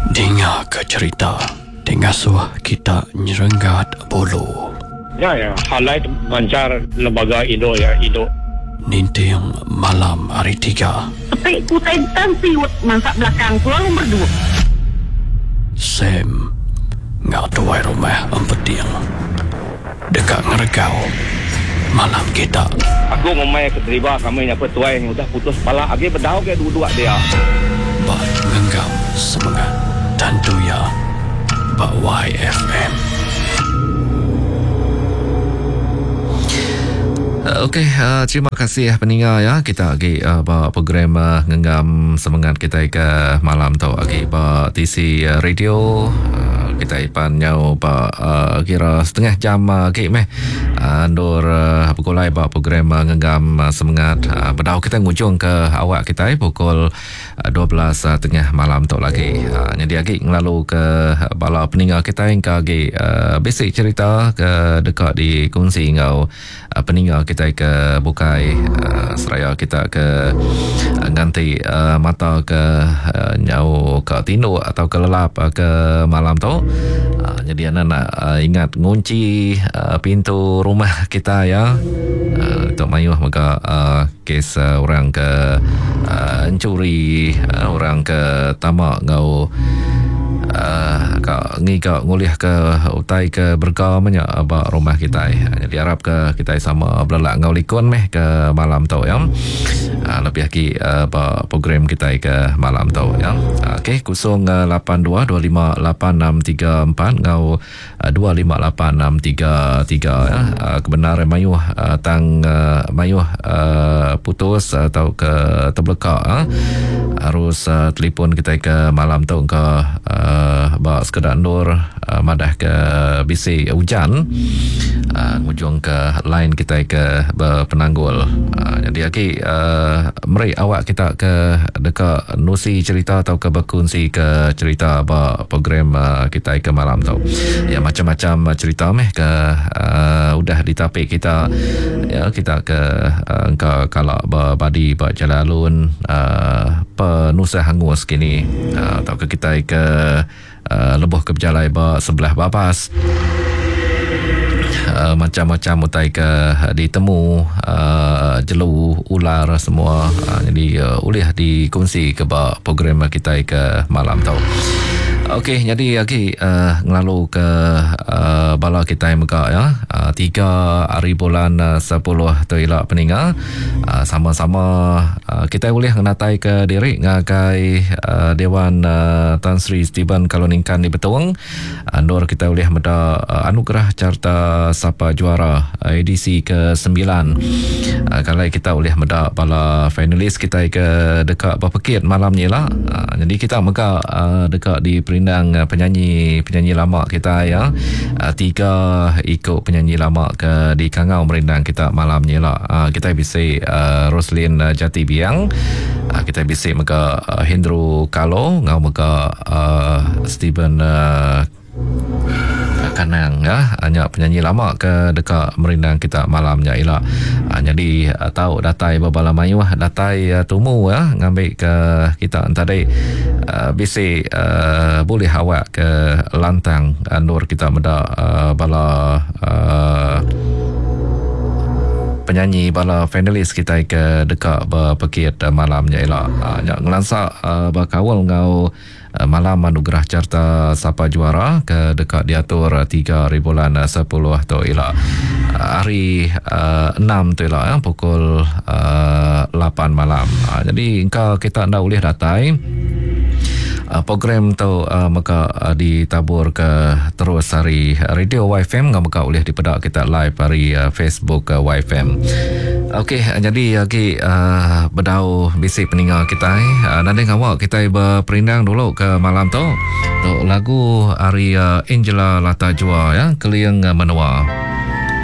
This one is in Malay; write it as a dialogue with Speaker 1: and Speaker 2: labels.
Speaker 1: Dengar ke cerita dengan suah kita nyerenggat bolu.
Speaker 2: Ya, halai mancar lembaga Indo ya, Indo.
Speaker 1: Ninting malam hari 3.
Speaker 3: Tapi ku tentang siwet mangsak belakang ku lalu berdua.
Speaker 1: Sam ngak tuai rumah empeting. Dekat ngeregau malam kita.
Speaker 2: Aku ngomai keterima kami yang petuai yang udah putus kepala. Agi berdau ke dua-dua dia.
Speaker 1: Bak ngenggam semangat tentu ya. Bak YFM.
Speaker 4: Okey, terima kasih pendengar ya. Kita lagi program ngenggam semangat kita ke malam tu lagi TC radio. Kita ipan nyau kira setengah jam Andur pukul program ngenggam semangat berdau kita ngujung ke awak kita pukul 12 tengah malam tu lagi. Jadi lagi ngelalu ke bala pendengar kita yang lagi basic cerita ke dekat di kongsi ngau pendengar kita ke bukai seraya kita ke ganti mata ke nyau ke tinduk atau ke lelap ke malam tu. Jadi anda nak ingat ngunci pintu rumah kita ya. Untuk mayuh maka kes orang ke mencuri, orang ke tamak ngau kak ngulih ke utai ke berkau banyak abak rumah kita. Jadi harap ke kita sama belak ngau likun ke malam tu ya. Lebih lagi program kita ke malam tu ya. Okey 082258634 ngau 258633 ya. Kebenaran mayuh tang mayuh putus atau ke terbelakang harus telefon kita ke malam tu ke bak sekedar nur madah ke bisi hujan ngujung ke line kita ke penanggul. Jadi lagi meri awak kita ke dekat nusi cerita atau ke berkongsi ke cerita bak program kita ke malam tu. Ya macam-macam cerita ke udah ditapik kita ya kita ke kalau badi bak jalalun penusa hangus kini atau ke kita ke lebuh ke berjalai sebelah babas macam-macam utai ke ditemu jelu ular semua. Jadi boleh dikongsi ke program kita ke malam tu. Okey, jadi lagi ngelalu ke bala kita yang muka ya. 3 hari bulan 10 tu elak peninggal. Sama-sama kita boleh menatai ke diri ngakai Dewan Tan Sri Stephen Kaloningkan di Betuang. Andur kita boleh meda anugerah carta Sapa Juara edisi ke-9. Kalau kita boleh meda bala finalis kita ke dekat berpekit malam ni lah. Jadi kita muka dekat di penyanyi lama kita ya. 3 ikut penyanyi lama ke di Kangau merindang kita malam ni lah. Kita bisik Roslyn Jati Biang, kita bisik maka Hendro Kalo ngau maka Stephen Kanang ya, hanya penyanyi lama ke dekat merindang kita malamnya ialah. Jadi tahu datai babala mayu datai tumu ya ngambil ke kita tadi bisi boleh awak ke lantang nur kita meda bala penyanyi bala finalis kita ke dekat berpekit malamnya ialah ngelansak berkawal ngau malam anugerah carta Sapa Juara ke dekat diatur 3 bulan 10 tu ialah hari 6 tu ialah ya, pukul 8 malam. Jadi engkau kita anda boleh datai program tu maka ditabur ke terus hari radio YFM maka boleh dipedak kita live hari Facebook YFM. Okey, jadi lagi berdau bisik peninggal kita nanti awak kita berperindang dulu ke malam tu untuk lagu hari Angela Latajua ya, Keliang Menua.